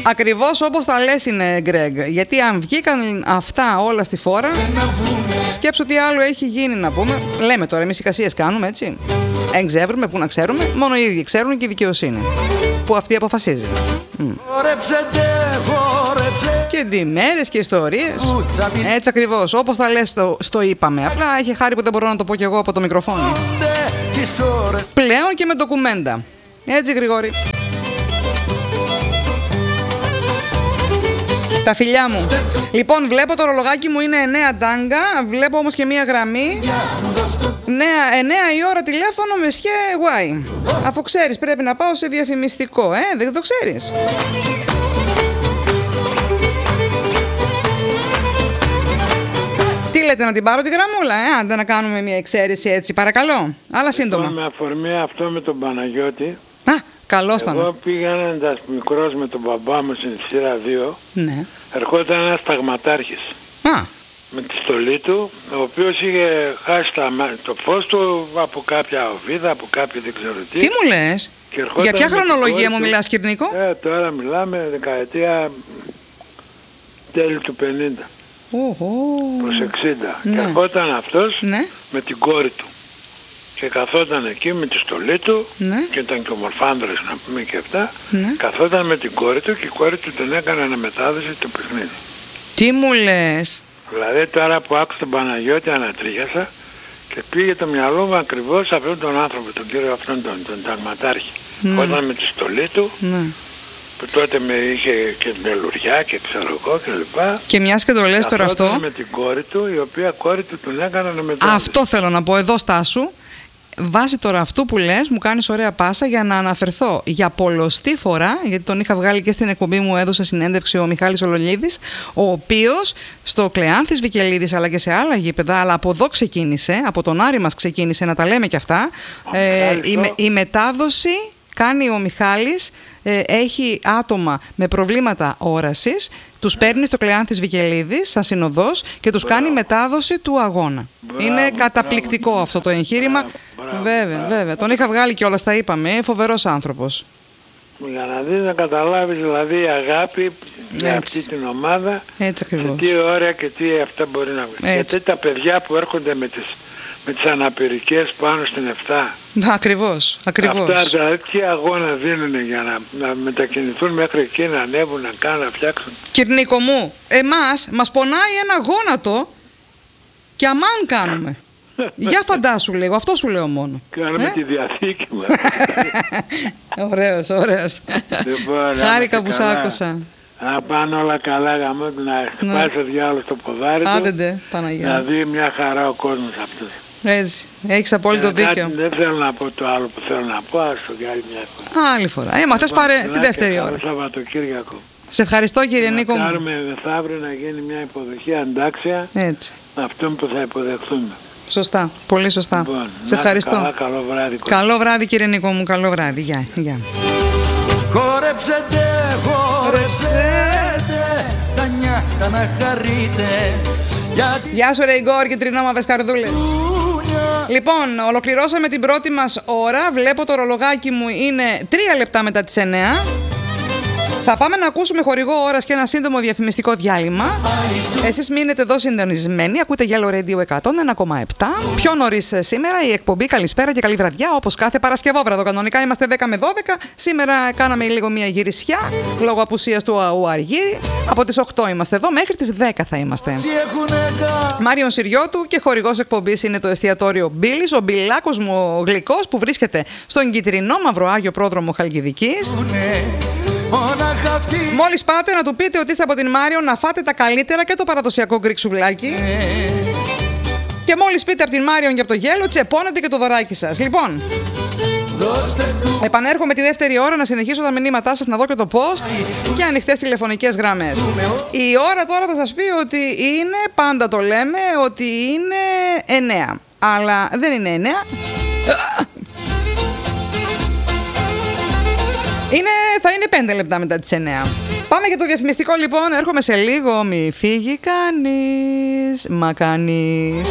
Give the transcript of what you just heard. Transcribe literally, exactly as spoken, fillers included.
Ακριβώς όπως τα λες είναι, Γκρέγκ. Γιατί αν βγήκαν αυτά όλα στη φόρα, σκέψου τι άλλο έχει γίνει να πούμε. Λέμε τώρα, εμείς εικασίες κάνουμε, έτσι. Εν ξέρουμε, πού να ξέρουμε. Μόνο οι ίδιοι ξέρουν και η δικαιοσύνη που αυτή αποφασίζει. Mm. Και διμέρες και ιστορίες. Έτσι ακριβώς, όπως τα λες το, στο είπαμε. Απλά έχει χάρη που δεν μπορώ να το πω κι εγώ από το μικροφόνι. Πλέον και με ντοκουμέντα. Έτσι, Γρηγόρη. Τα φιλιά μου. Λοιπόν, βλέπω το ρολογάκι μου είναι εννέα τάγκα. Βλέπω όμως και μία γραμμή. εννέα η ώρα τηλέφωνο με σχέ γουάι. Αφού ξέρεις πρέπει να πάω σε διαφημιστικό. Ε, δεν το ξέρεις. Τι λέτε, να την πάρω τη γραμμούλα, ε, άντε να κάνουμε μια εξαίρεση έτσι, παρακαλώ. Αλλά σύντομα. Με αφορμή αυτό με τον Παναγιώτη. Α, καλώς ήταν. Εγώ πήγαινοντας μικρός με τον μπαμπά μου στην σειρά δύο. Ναι. Ερχόταν ένας ταγματάρχης. Α. Με τη στολή του, ο οποίος είχε χάσει τα, το φως του από κάποια οβίδα, από κάποιο δεν ξέρω τι. Τι μου λες? Για ποια χρονολογία μου μιλάς, Κυρνίκο? Ε, τώρα μιλάμε δεκαετία τέλη του πενήντα. Oh, oh. Προς εξήντα. Ναι. Και ερχόταν αυτός, ναι, με την κόρη του. Και καθόταν εκεί με τη στολή του, ναι, και ήταν και ομορφάνδρες να πούμε και αυτά, ναι, καθόταν με την κόρη του και η κόρη του τον έκανε αναμετάδοση το παιχνίδι. Τι μου λες? Δηλαδή τώρα που άκουσα τον Παναγιώτη ανατρίχιασα και πήγε το μυαλό μου ακριβώς σε αυτόν τον άνθρωπο, τον κύριο αυτόν τον, τον ταγματάρχη. Ναι. Όταν με τη στολή του, ναι, που τότε με είχε και την τελουριά και ξέρω εγώ και λοιπά. Και μιας και το λες τώρα αυτό. Με την κόρη του, η οποία κόρη του τον έκανε αναμετάδοση. Αυτό θέλω να πω εδώ, στάσου. Βάσει τώρα αυτού που λες, μου κάνεις ωραία πάσα για να αναφερθώ για πολλοστή φορά, γιατί τον είχα βγάλει και στην εκπομπή μου, έδωσε συνέντευξη ο Μιχάλης Ολολίδης, ο οποίος στο Κλεάνθης Βικελίδης αλλά και σε άλλα γήπεδα, αλλά από εδώ ξεκίνησε, από τον Άρη μας ξεκίνησε, να τα λέμε κι αυτά. Ε, η, με, η μετάδοση κάνει ο Μιχάλης, ε, έχει άτομα με προβλήματα όρασης, τους παίρνει στο Κλεάνθης Βικελίδης σαν συνοδός και τους μπράβο, κάνει μετάδοση του αγώνα. Μπράβο, είναι καταπληκτικό μπράβο, αυτό το εγχείρημα. Μπράβο, μπράβο, βέβαια, μπράβο, βέβαια. Τον είχα βγάλει και όλα τα είπαμε. Φοβερός άνθρωπος. Για να δεις, να καταλάβεις δηλαδή η αγάπη για αυτή την ομάδα. Έτσι ακριβώς. Τι ωραία και τι αυτά μπορεί να βγει. Γιατί τα παιδιά που έρχονται με τις, με τις αναπηρικές πάνω στην εφτά. Ακριβώς, ακριβώς. Αυτά δηλαδή τι αγώνα δίνουν για να, να μετακινηθούν μέχρι εκεί, να ανέβουν, να κάνουν, να φτιάξουν. Κυρνίκο μου, εμάς μας πονάει ένα γόνατο και αμάν κάνουμε. Για φαντάσου λίγο, αυτό σου λέω μόνο. Κάνουμε ε? τη διαθήκη μας. Ωραίος, ωραίος. Λοιπόν, χάρηκα που σ' άκουσα. Να πάνε όλα καλά, γαμώ, να χτυπάσει ο διάολος το ποδάρι του. Άντε, Παναγιά. Να δει μια χαρά ο κόσμος αυτός. Έτσι, έχεις απόλυτο ε, δίκιο. Δεν θέλω να πω το άλλο που θέλω να πω, ας το για άλλη μια φορά. Άλλη φορά. Ε, μα θες πάρε τη δεύτερη ώρα. Καλό Σαββατοκύριακο. Σε ευχαριστώ, κύριε να Νίκο μου. Να κάνουμε μεθαύριο να γίνει μια υποδοχή αντάξια. Έτσι. Αυτόν που θα υποδεχθούμε. Σωστά, πολύ σωστά. Λοιπόν, σε ευχαριστώ. Καλά, καλό βράδυ. Καλό βράδυ, κύριε Νίκο μου, καλό βράδυ. Γεια, γεια. Χορέψετε, χορέψετε, τα νιάτα να χαρείτε. Γιατί... Γεια σου, ρε Ιγκόρ και τρινόμαυρες καρδούλες. Λοιπόν, ολοκληρώσαμε την πρώτη μας ώρα. Βλέπω το ρολογάκι μου είναι τρία λεπτά μετά τις εννέα. Θα πάμε να ακούσουμε χορηγό ώρας και ένα σύντομο διαφημιστικό διάλειμμα. Εσείς μείνετε εδώ συντονισμένοι. Ακούτε Yellow Radio εκατόν ένα κόμμα επτά. Πιο νωρίς σήμερα η εκπομπή Καλησπέρα και καλή βραδιά, όπως κάθε Παρασκευόβραδο. Κανονικά είμαστε δέκα με δώδεκα. Σήμερα κάναμε λίγο μια γυρισιά λόγω απουσίας του Αργύρη. Από τις οκτώ είμαστε εδώ, μέχρι τις δέκα θα είμαστε. Μάριον Συριώτου και χορηγός εκπομπής είναι το εστιατόριο Μπίλης, ο μπιλάκος μου ο γλυκός που βρίσκεται στον κυτρινό μαύρο Άγιο Πρόδρομο Χαλκιδικής. Μόλις πάτε να του πείτε ότι είστε από την Μάριο, να φάτε τα καλύτερα και το παραδοσιακό γκρικ σουβλάκι. Και μόλις πείτε από την Μάριον και από το γέλο, τσεπώνετε και το δωράκι σας. Λοιπόν, επανέρχομαι τη δεύτερη ώρα να συνεχίσω τα μηνύματά σας, να δω και το post και ανοιχτές τηλεφωνικές γραμμές. Η ώρα τώρα θα σας πει ότι είναι, πάντα το λέμε, ότι είναι εννέα. Αλλά δεν είναι εννέα. Είναι, θα είναι πέντε λεπτά μετά τις εννέα. Πάμε για το διαφημιστικό λοιπόν, έρχομαι σε λίγο. Μη φύγει κανείς, μα κανείς.